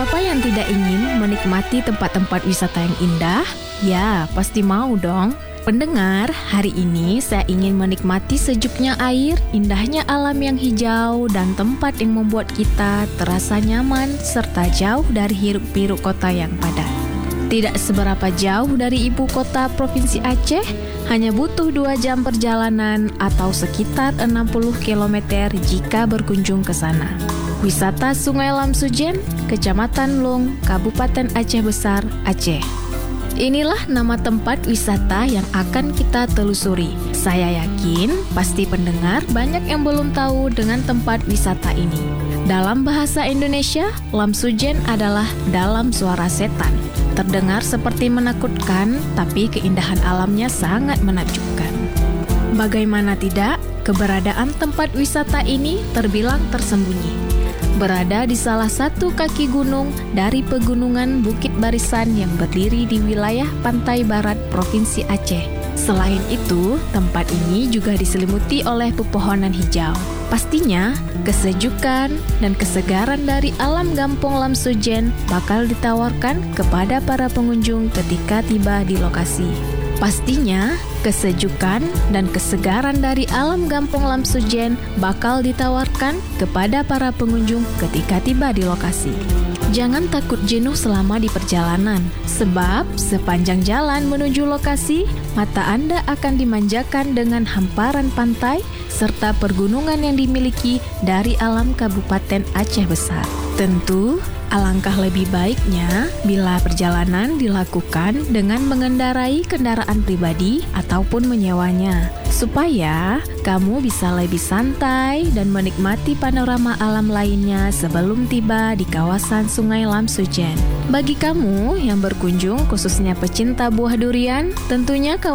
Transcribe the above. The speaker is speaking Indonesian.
Siapa yang tidak ingin menikmati tempat-tempat wisata yang indah? Ya, pasti mau dong. Pendengar, hari ini saya ingin menikmati sejuknya air, indahnya alam yang hijau, dan tempat yang membuat kita terasa nyaman serta jauh dari hiruk-pikuk kota yang padat. Tidak seberapa jauh dari ibu kota Provinsi Aceh, hanya butuh 2 jam perjalanan atau sekitar 60 km jika berkunjung ke sana. Wisata Sungai Lamsujen, Kecamatan Long, Kabupaten Aceh Besar, Aceh. Inilah nama tempat wisata yang akan kita telusuri. Saya yakin pasti pendengar banyak yang belum tahu dengan tempat wisata ini. Dalam bahasa Indonesia, Lamsujen adalah dalam suara setan. Terdengar seperti menakutkan, tapi keindahan alamnya sangat menakjubkan. Bagaimana tidak, keberadaan tempat wisata ini terbilang tersembunyi. Berada di salah satu kaki gunung dari pegunungan Bukit Barisan yang berdiri di wilayah pantai barat Provinsi Aceh. Selain itu, tempat ini juga diselimuti oleh pepohonan hijau. Pastinya, kesejukan dan kesegaran dari alam Gampong Lamsujen bakal ditawarkan kepada para pengunjung ketika tiba di lokasi. Pastinya, kesejukan dan kesegaran dari alam Gampong Lamsujen bakal ditawarkan kepada para pengunjung ketika tiba di lokasi. Jangan takut jenuh selama di perjalanan, sebab sepanjang jalan menuju lokasi, mata Anda akan dimanjakan dengan hamparan pantai serta pergunungan yang dimiliki dari alam Kabupaten Aceh Besar. Tentu, alangkah lebih baiknya bila perjalanan dilakukan dengan mengendarai kendaraan pribadi ataupun menyewanya, supaya kamu bisa lebih santai dan menikmati panorama alam lainnya sebelum tiba di kawasan Sungai Lamsujen. Bagi kamu yang berkunjung, khususnya pecinta buah durian, tentunya